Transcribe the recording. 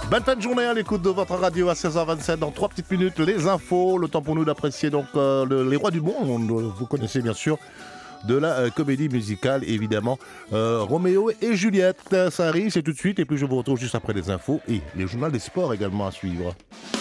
Bonne fin de journée à l'écoute de votre radio à 16h27. Dans 3 petites minutes, les infos. Le temps pour nous d'apprécier donc les rois du monde. Vous connaissez bien sûr de la comédie musicale, évidemment. Roméo et Juliette, ça arrive, c'est tout de suite. Et puis je vous retrouve juste après les infos et les journaux des sports également à suivre.